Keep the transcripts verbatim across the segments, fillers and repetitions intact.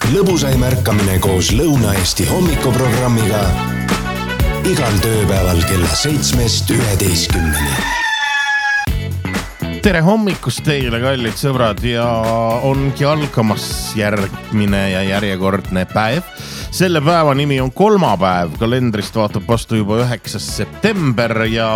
Lõbusaim ärkamine koos Lõuna-Eesti hommikuprogrammiga igal tööpäeval kella seitsmest üheteistkümneni. Tere hommikust teile, kallid sõbrad, ja ongi algamas järgmine ja järjekordne päev. Selle päeva nimi on kolmapäev, kalendrist vaatab vastu juba üheksas september ja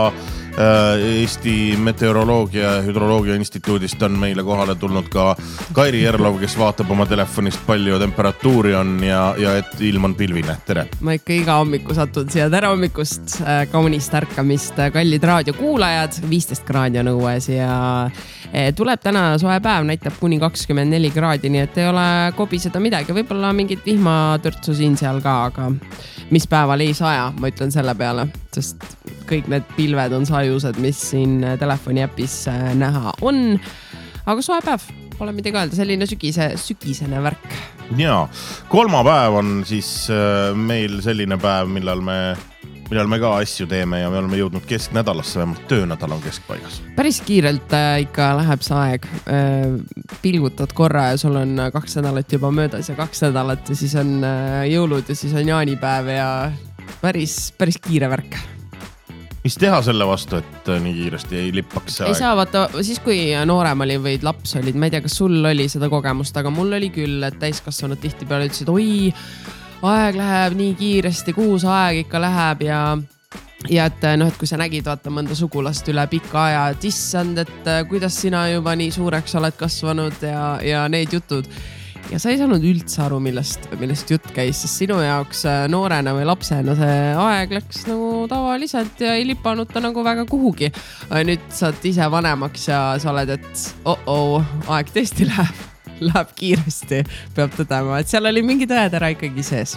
Eesti Meteoroloogia ja Hüdroloogia Instituudist on meile kohale tulnud ka Kairi Erlov, kes vaatab oma telefonist palju temperatuuri on ja, ja et ilm on pilvine. Tere! Ma ikka iga hommiku satun siia. Tere hommikust, kaunist ärkamist, kallid raadiokuulajad, viisteist kraadi on õues ja tuleb täna soe päev, näitab kuni kakskümmend neli kraadi, nii et ei ole kobiseda midagi. Võib-olla mingit vihmatürtsu siin seal ka, aga mis päeval ei saja, ma ütlen selle peale, sest kõik need pilved on sajused, mis siin telefoni äpis näha on. Aga soe päev, pole midagi öelda, selline sügise, sügisene värk. Jaa, kolmapäev on siis meil selline päev, millal me, millal me ka asju teeme ja me oleme jõudnud kesknädalasse, vähemalt töönädal on keskpaigas. Päris kiirelt ikka läheb see aeg. Pilgutad korra ja sul on kaks nädalat juba möödas ja kaks nädalat ja siis on jõulud ja siis on jaanipäev ja päris, päris kiire värk. Mis teha selle vastu, et nii kiiresti ei lippaks see aeg? Ei saa, vaata, siis kui noorem oli või laps olid, ma ei tea, kas sul oli seda kogemust, aga mul oli küll, et täiskasvanud tihti peale ütlesid, oi, aeg läheb nii kiiresti, kuhu see aeg ikka läheb ja ja et, noh, et kui sa nägid vaata mõnda sugulast üle pika aja, et issand, et kuidas sina juba nii suureks oled kasvanud ja, ja need jutud. Ja sa ei saanud üldse aru, millest, millest jutt käis, sest sinu jaoks noorena või lapsena see aeg läks nagu tavaliselt ja ei lipanud ta nagu väga kuhugi. Nüüd saad ise vanemaks ja sa oled, et oh-oh, aeg tõesti läheb, läheb kiiresti, peab tõdema, et seal oli mingi tõetera ikkagi sees.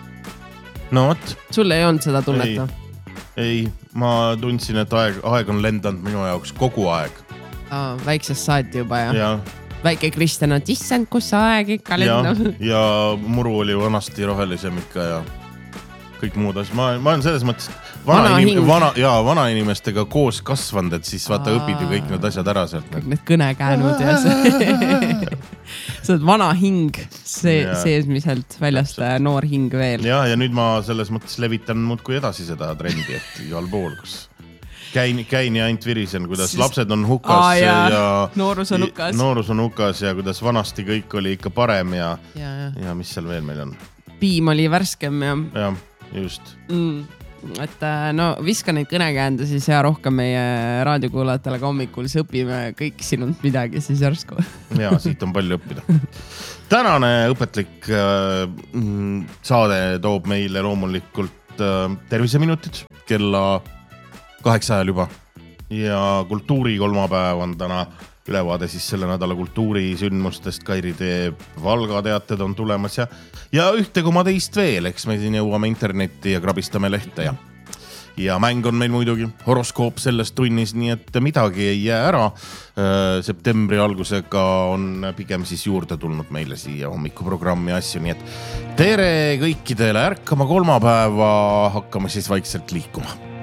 No võt. Sul ei olnud seda tunneta? Ei, ei, ma tundsin, et aeg, aeg on lendanud minu jaoks kogu aeg. Aa, väiksest saati juba, jah? Ja. Väike Kristjan on issand, kus aeg ikka lennab. Ja, ja muru oli vanasti rohelisem ikka ja kõik muud asjad. Ma, ma olen selles mõttes vana, vana, inim, vana, ja, vana inimestega koos kasvanud, et siis vaata Aa. õpid ju kõik need asjad ära sealt. Kõik need kõnekäänud ja see. See on vana hing see, seesmiselt väljast noor hing veel. Ja, ja nüüd ma selles mõttes levitan muudkui edasi seda trendi, et igal pool, kus Käin, käin ja ainult virisen, kuidas siis lapsed on hukas Aa, ja, ja noorus on hukas. noorus on hukas ja kuidas vanasti kõik oli ikka parem ja, ja, ja. ja mis seal veel meil on? Piim oli värskem ja... Ja, just. Mm, et no viska neid kõnekäände siis ja rohkem meie raadiokuulajatele ka hommikul, siis õpime kõik sinult midagi siis järsku. Ja, siit on palju õppida. Tänane õpetlik äh, saade toob meile loomulikult äh, terviseminutid kella kaheksa ajal juba ja kultuuri kolmapäev on täna ülevaade siis selle nädala kultuurisündmustest. Kairi teeb Valga teated on tulemas ja, ja ühte koma teist veel, eks me siin jõuame internetti ja krabistame lehte ja, ja mäng on meil muidugi horoskoop selles tunnis, nii et midagi ei jää ära. Septembri algusega on pigem siis juurde tulnud meile siia hommikuprogrammi asju, nii et tere kõikidele ärkama kolmapäeva, hakkame siis vaikselt liikuma.